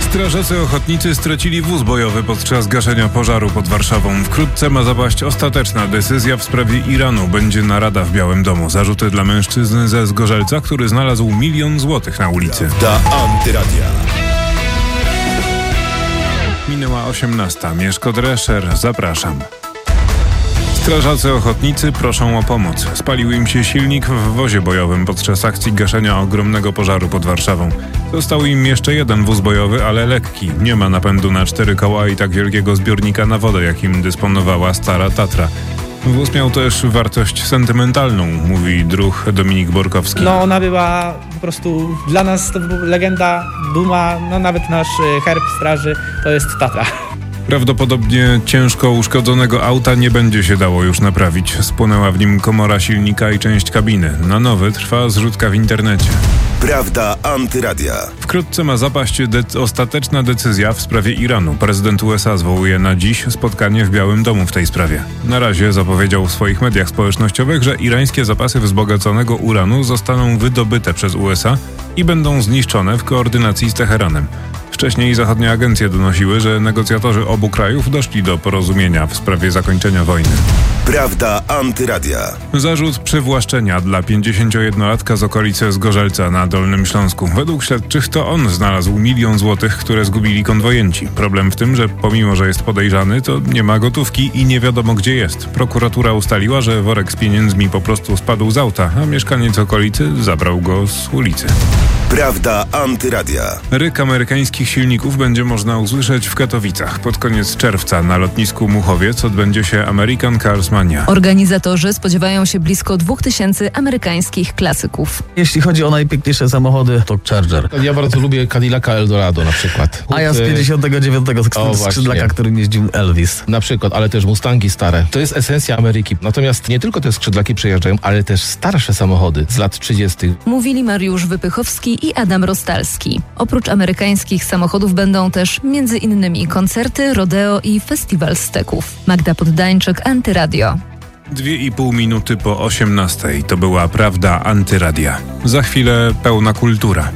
Strażacy ochotnicy stracili wóz bojowy podczas gaszenia pożaru pod Warszawą. Wkrótce ma zapaść ostateczna decyzja w sprawie Iranu. Będzie narada w Białym Domu. Zarzuty dla mężczyzny ze Zgorzelca, który znalazł 1 000 000 złotych na ulicy. Antyradia. Minęła 18. Mieszko Drescher, zapraszam. Strażacy ochotnicy proszą o pomoc. Spalił im się silnik w wozie bojowym podczas akcji gaszenia ogromnego pożaru pod Warszawą. Został im jeszcze jeden wóz bojowy, ale lekki. Nie ma napędu na 4 koła i tak wielkiego zbiornika na wodę, jakim dysponowała stara Tatra. Wóz miał też wartość sentymentalną, mówi druh Dominik Borkowski. Ona była po prostu dla nas to legenda, duma, nawet nasz herb straży to jest Tatra. Prawdopodobnie ciężko uszkodzonego auta nie będzie się dało już naprawić. Spłonęła w nim komora silnika i część kabiny. Na nowy trwa zrzutka w internecie. Prawda Antyradia. Wkrótce ma zapaść ostateczna decyzja w sprawie Iranu. Prezydent USA zwołuje na dziś spotkanie w Białym Domu w tej sprawie. Na razie zapowiedział w swoich mediach społecznościowych, że irańskie zapasy wzbogaconego uranu zostaną wydobyte przez USA i będą zniszczone w koordynacji z Teheranem. Wcześniej zachodnie agencje donosiły, że negocjatorzy obu krajów doszli do porozumienia w sprawie zakończenia wojny. Prawda Antyradia. Zarzut przywłaszczenia dla 51-latka z okolicy Zgorzelca na Dolnym Śląsku. Według śledczych to on znalazł 1 000 000 złotych, które zgubili konwojenci. Problem w tym, że pomimo, że jest podejrzany, to nie ma gotówki i nie wiadomo gdzie jest. Prokuratura ustaliła, że worek z pieniędzmi po prostu spadł z auta, a mieszkaniec okolicy zabrał go z ulicy. Prawda Antyradia. Ryk amerykańskich silników będzie można usłyszeć w Katowicach. Pod koniec czerwca na lotnisku Muchowiec odbędzie się American Cars Mania. Organizatorzy spodziewają się blisko 2000 amerykańskich klasyków. Jeśli chodzi o najpiękniejsze samochody, to Charger. Ja bardzo lubię Cadillaca Eldorado na przykład. A ja z 59 skrzydlaka, którym jeździł Elvis. Na przykład, ale też Mustangi stare. To jest esencja Ameryki. Natomiast nie tylko te skrzydlaki przejeżdżają, ale też starsze samochody z lat 30. Mówili Mariusz Wypychowski i Adam Rostalski. Oprócz amerykańskich samochodów będą też między innymi koncerty, rodeo i festiwal steków. Magda Poddańczyk, Antyradio. 2,5 minuty po 18. To była Prawda Antyradia. Za chwilę pełna kultura.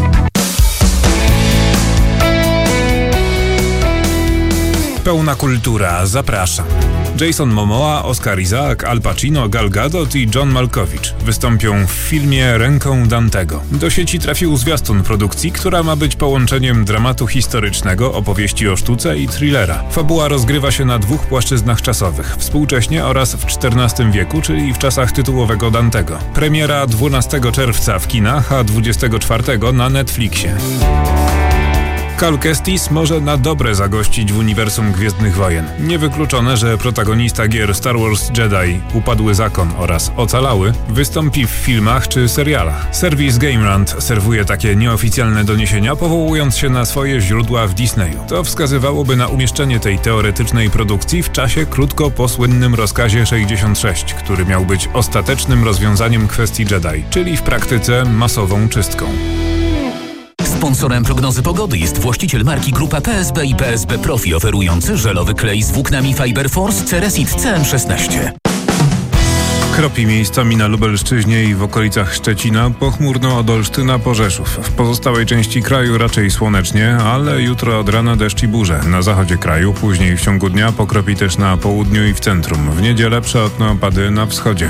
Pełna kultura, zapraszam. Jason Momoa, Oscar Isaac, Al Pacino, Gal Gadot i John Malkovich wystąpią w filmie Ręką Dantego. Do sieci trafił zwiastun produkcji, która ma być połączeniem dramatu historycznego, opowieści o sztuce i thrillera. Fabuła rozgrywa się na 2 płaszczyznach czasowych, współcześnie oraz w XIV wieku, czyli w czasach tytułowego Dantego. Premiera 12 czerwca w kinach, a 24 na Netflixie. Cal Kestis może na dobre zagościć w uniwersum Gwiezdnych Wojen. Niewykluczone, że protagonista gier Star Wars Jedi, Upadły Zakon oraz Ocalały wystąpi w filmach czy serialach. Serwis GameRant serwuje takie nieoficjalne doniesienia, powołując się na swoje źródła w Disneyu. To wskazywałoby na umieszczenie tej teoretycznej produkcji w czasie krótko po słynnym rozkazie 66, który miał być ostatecznym rozwiązaniem kwestii Jedi, czyli w praktyce masową czystką. Sponsorem prognozy pogody jest właściciel marki Grupa PSB i PSB Profi, oferujący żelowy klej z włóknami Fiber Force Ceresit CM16. Kropi miejscami na Lubelszczyźnie i w okolicach Szczecina, pochmurno od Olsztyna po Rzeszów. W pozostałej części kraju raczej słonecznie, ale jutro od rana deszcz i burze. Na zachodzie kraju, później w ciągu dnia pokropi też na południu i w centrum. W niedzielę przelotne opady na wschodzie.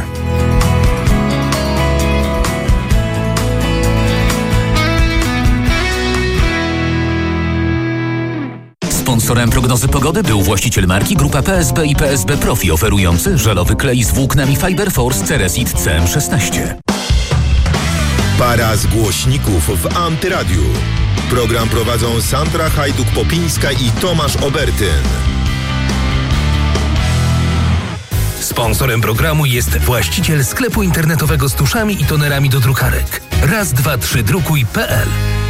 Sponsorem prognozy pogody był właściciel marki Grupa PSB i PSB Profi, oferujący żelowy klej z włóknami Fiber Force Ceresit CM16. Para z głośników w Antyradiu. Program prowadzą Sandra Hajduk-Popińska i Tomasz Obertyn. Sponsorem programu jest właściciel sklepu internetowego z tuszami i tonerami do drukarek. Raz, dwa, trzy drukuj.pl.